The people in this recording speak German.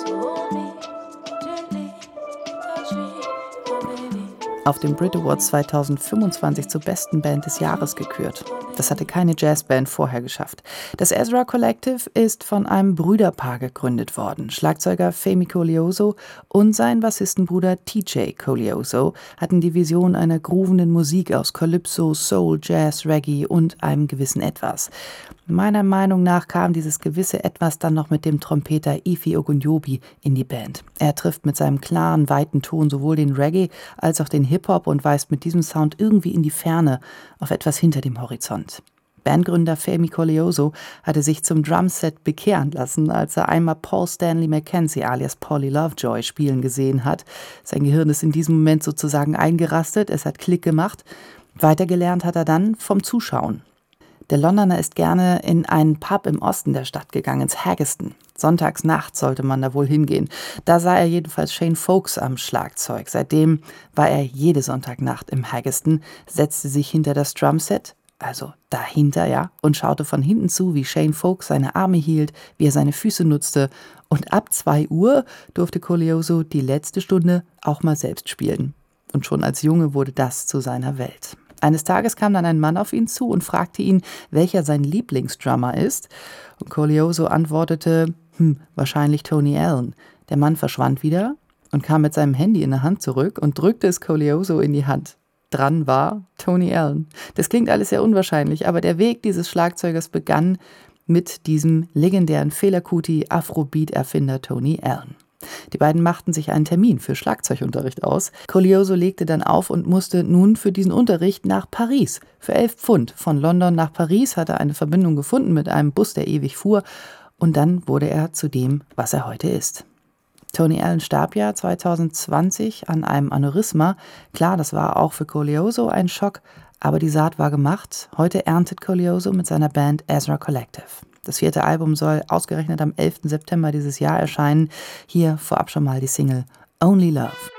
Auf dem Brit Awards 2025 zur besten Band des Jahres gekürt. Das hatte keine Jazzband vorher geschafft. Das Ezra Collective ist von einem Brüderpaar gegründet worden. Schlagzeuger Femi Koleoso und sein Bassistenbruder TJ Koleoso hatten die Vision einer groovenden Musik aus Calypso, Soul, Jazz, Reggae und einem gewissen Etwas. Meiner Meinung nach kam dieses gewisse Etwas dann noch mit dem Trompeter Ify Ogunjobi in die Band. Er trifft mit seinem klaren, weiten Ton sowohl den Reggae als auch den Hip-Hop und weist mit diesem Sound irgendwie in die Ferne, auf etwas hinter dem Horizont. Bandgründer Femi Koleoso hatte sich zum Drumset bekehren lassen, als er einmal Paul Stanley Mackenzie alias Paulie Lovejoy spielen gesehen hat. Sein Gehirn ist in diesem Moment sozusagen eingerastet, es hat Klick gemacht. Weitergelernt hat er dann vom Zuschauen. Der Londoner ist gerne in einen Pub im Osten der Stadt gegangen, ins Haggeston. Sonntags nachts sollte man da wohl hingehen. Da sah er jedenfalls Shane Folks am Schlagzeug. Seitdem war er jede Sonntagnacht im Haggeston, setzte sich hinter das Drumset, also dahinter, ja, und schaute von hinten zu, wie Shane Folks seine Arme hielt, wie er seine Füße nutzte. Und ab 2 Uhr durfte Koleoso die letzte Stunde auch mal selbst spielen. Und schon als Junge wurde das zu seiner Welt. Eines Tages kam dann ein Mann auf ihn zu und fragte ihn, welcher sein Lieblingsdrummer ist. Und Koleoso antwortete, wahrscheinlich Tony Allen. Der Mann verschwand wieder und kam mit seinem Handy in der Hand zurück und drückte es Koleoso in die Hand. Dran war Tony Allen. Das klingt alles sehr unwahrscheinlich, aber der Weg dieses Schlagzeugers begann mit diesem legendären Fela Kuti Afrobeat-Erfinder Tony Allen. Die beiden machten sich einen Termin für Schlagzeugunterricht aus. Koleoso legte dann auf und musste nun für diesen Unterricht nach Paris. Für 11 Pfund. Von London nach Paris hat er eine Verbindung gefunden mit einem Bus, der ewig fuhr. Und dann wurde er zu dem, was er heute ist. Tony Allen starb ja 2020 an einem Aneurysma. Klar, das war auch für Koleoso ein Schock, aber die Saat war gemacht. Heute erntet Koleoso mit seiner Band Ezra Collective. Das 4. Album soll ausgerechnet am 11. September dieses Jahr erscheinen. Hier vorab schon mal die Single Only Love.